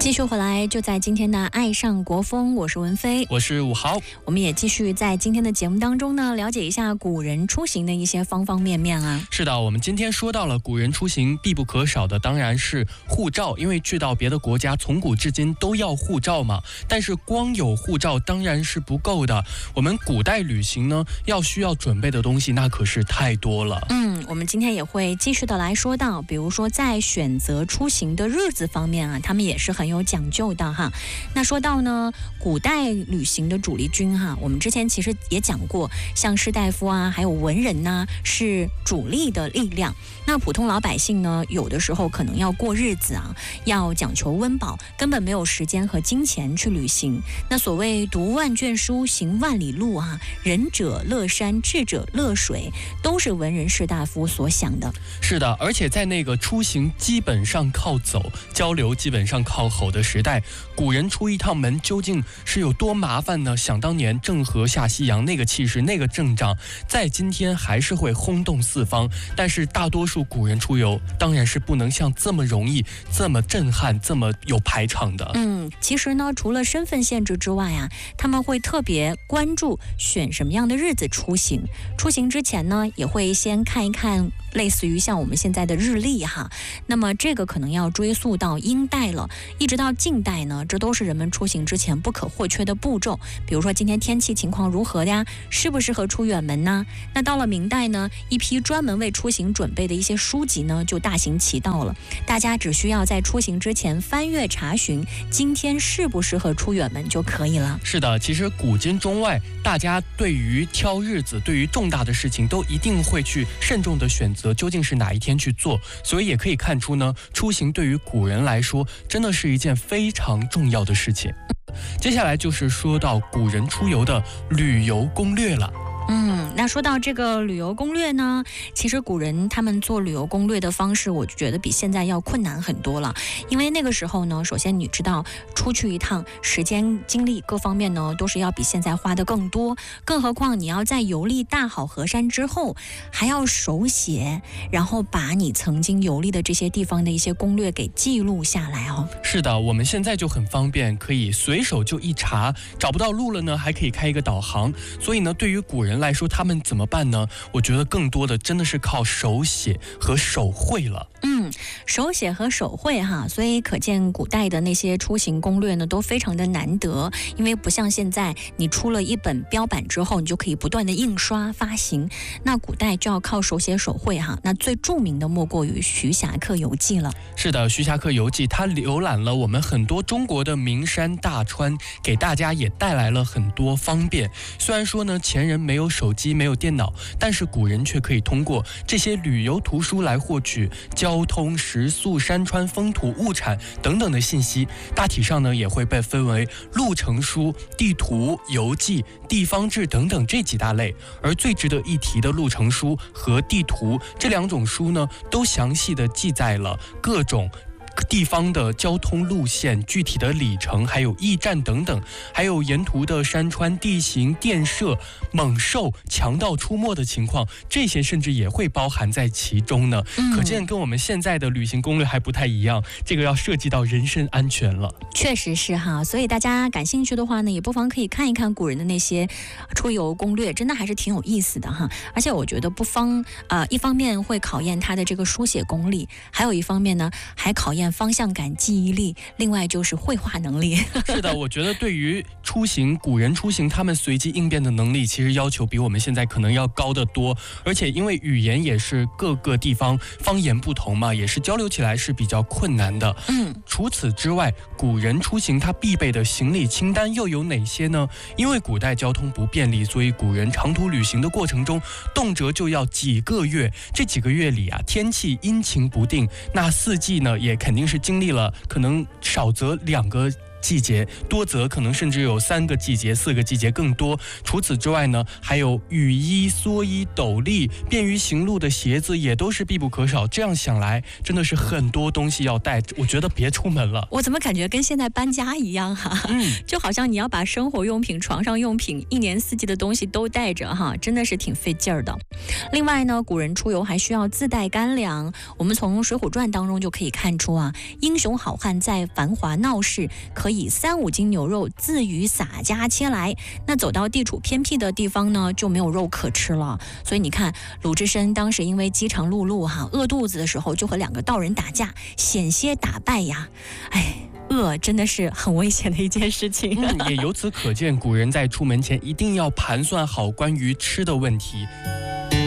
继续回来，就在今天的爱上国风，我是文飞， 我是武豪。 我们也继续在今天的节目当中呢，了解一下古人出行的一些方方面面啊。 是的，我们今天说到了古人出行必不可少的当然是护照，因为去到别的国家从古至今都要护照嘛。但是光有护照当然是不够的，我们古代旅行呢需要准备的东西那可是太多了。 我们今天也会继续的来说到，比如说在选择出行的日子方面啊，他们也是很有讲究的哈。那说到呢，古代旅行的主力军哈，我们之前其实也讲过，像士大夫啊，还有文人呐，是主力的力量。那普通老百姓呢，有的时候可能要过日子啊，要讲求温饱，根本没有时间和金钱去旅行。那所谓读万卷书，行万里路啊，仁者乐山，智者乐水，都是文人士大夫所想的。 是的，而且在那个出行基本上靠走，交流基本上靠吼的时代，古人出一趟门究竟是有多麻烦呢？想当年郑和下西洋那个气势，那个阵仗，在今天还是会轰动四方。但是大多数古人出游当然是不能像这么容易、这么震撼、这么有排场的。 其实呢，除了身份限制之外啊，他们会特别关注选什么样的日子出行。出行之前呢，也会先看一看类似于像我们现在的日历哈。那么这个可能要追溯到殷代了，一直到近代呢，这都是人们出行之前不可或缺的步骤。比如说今天天气情况如何呀？适不适合出远门呢？那到了明代呢，一批专门为出行准备的一些书籍呢，就大行其道了。大家只需要在出行之前翻阅查询今天适不适合出远门就可以了。 是的，其实古今中外，大家对于挑日子，对于重大的事情，都一定会去慎重的选择究竟是哪一天去做。所以也可以看出呢，出行对于古人来说，真的是一件非常重要的事情。接下来就是说到古人出游的旅游攻略了。 那说到这个旅游攻略呢，其实古人他们做旅游攻略的方式，我觉得比现在要困难很多了。因为那个时候呢，首先你知道出去一趟，时间、精力各方面呢，都是要比现在花的更多。更何况你要在游历大好河山之后，还要手写，然后把你曾经游历的这些地方的一些攻略给记录下来哦。 是的，我们现在就很方便，可以随手就一查，找不到路了呢，还可以开一个导航。所以呢，对于古人来说，他们怎么办呢？我觉得更多的真的是靠手写和手绘了。 手写和手绘哈，所以可见古代的那些出行攻略呢，都非常的难得。因为不像现在，你出了一本标版之后，你就可以不断的印刷发行。那古代就要靠手写手绘哈。那最著名的莫过于《徐霞客游记》了。 是的，《徐霞客游记》它浏览了我们很多中国的名山大川，给大家也带来了很多方便。虽然说呢，前人没有手机，没有电脑，但是古人却可以通过这些旅游图书来获取交通、食宿、山川、风土、物产等等的信息。大体上呢，也会被分为路程书、地图、游记、地方志等等这几大类。而最值得一提的路程书和地图这两种书呢，都详细的记载了各种地方的交通路线、具体的里程，还有驿站等等，还有沿途的山川地形、电设、猛兽、强盗出没的情况，这些甚至也会包含在其中呢。可见跟我们现在的旅行攻略还不太一样，这个要涉及到人身安全了。 确实是哈，所以大家感兴趣的话呢，也不妨可以看一看古人的那些出游攻略，真的还是挺有意思的哈。而且我觉得一方面会考验他的这个书写功力，还有一方面呢，还考验方向感、记忆力，另外就是绘画能力。 是的，我觉得对于古人出行，他们随机应变的能力其实要求比我们现在可能要高得多。而且因为语言也是各个地方方言不同嘛，也是交流起来是比较困难的。除此之外，古人出行他必备的行李清单又有哪些呢？因为古代交通不便利，所以古人长途旅行的过程中，动辄就要几个月。这几个月里啊，天气阴晴不定，那四季呢也肯定是经历了可能少则2个季节，多则可能甚至有3个季节、4个季节更多。除此之外呢，还有雨衣、蓑衣、斗笠，便于行路的鞋子也都是必不可少。这样想来，真的是很多东西要带，我觉得别出门了。 我怎么感觉跟现在搬家一样哈？就好像你要把生活用品、床上用品、一年四季的东西都带着哈，真的是挺费劲儿的。另外呢，古人出游还需要自带干粮。我们从《水浒传》当中就可以看出啊，英雄好汉在繁华闹市可以3-5斤牛肉自于洒家切来，那走到地处偏僻的地方呢，就没有肉可吃了。所以你看，鲁智深当时因为饥肠辘辘饿肚子的时候，就和2个道人打架，险些打败呀。饿真的是很危险的一件事情。 也由此可见，古人在出门前一定要盘算好关于吃的问题。